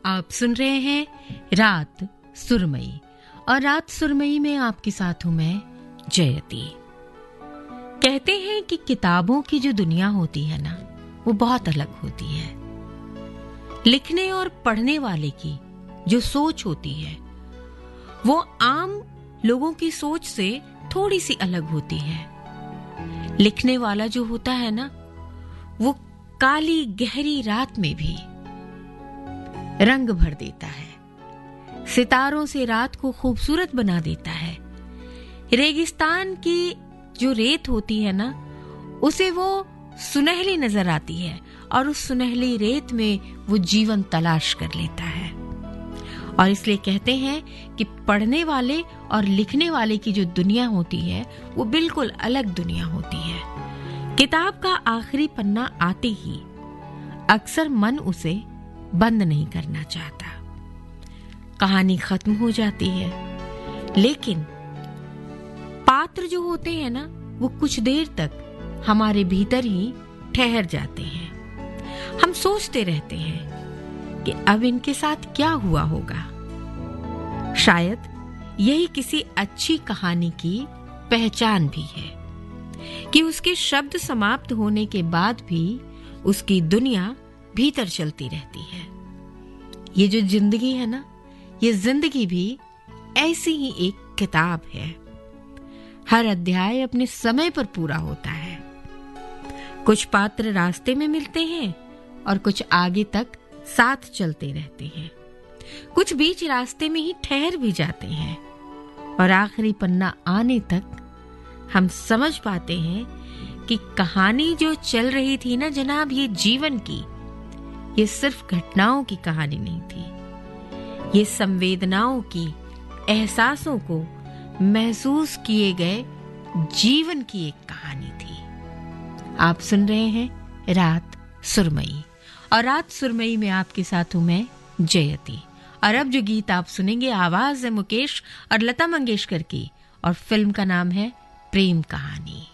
आप सुन रहे हैं रात सुरमई और रात सुरमई में आपके साथ हूं मैं जयती। कहते हैं कि किताबों की जो दुनिया होती है ना, वो बहुत अलग होती है। लिखने और पढ़ने वाले की जो सोच होती है वो आम लोगों की सोच से थोड़ी सी अलग होती है। लिखने वाला जो होता है ना, वो काली गहरी रात में भी रंग भर देता है, सितारों से रात को खूबसूरत बना देता है। रेगिस्तान की जो रेत होती है ना, उसे वो सुनहली नजर आती है और उस सुनहली रेत में वो जीवन तलाश कर लेता है। और इसलिए कहते हैं कि पढ़ने वाले और लिखने वाले की जो दुनिया होती है वो बिल्कुल अलग दुनिया होती है। किताब का आखिरी पन्ना आते ही अक्सर मन उसे बंद नहीं करना चाहता। कहानी खत्म हो जाती है, लेकिन पात्र जो होते हैं ना, वो कुछ देर तक हमारे भीतर ही ठहर जाते हैं। हम सोचते रहते हैं कि अब इनके साथ क्या हुआ होगा। शायद यही किसी अच्छी कहानी की पहचान भी है कि उसके शब्द समाप्त होने के बाद भी उसकी दुनिया भीतर चलती रहती है। ये जो जिंदगी है ना, ये जिंदगी भी ऐसी ही एक किताब है। हर अध्याय अपने समय पर पूरा होता है। कुछ पात्र रास्ते में मिलते हैं और कुछ आगे तक साथ चलते रहते हैं। कुछ बीच रास्ते में ही ठहर भी जाते हैं और आखिरी पन्ना आने तक हम समझ पाते हैं कि कहानी जो चल रही थी ना जनाब, ये जीवन की, ये सिर्फ घटनाओं की कहानी नहीं थी। ये संवेदनाओं की, एहसासों को महसूस किए गए जीवन की एक कहानी थी। आप सुन रहे हैं रात सुरमई और रात सुरमई में आपके साथ हूं मैं जयती। और अब जो गीत आप सुनेंगे, आवाज है मुकेश और लता मंगेशकर की और फिल्म का नाम है प्रेम कहानी।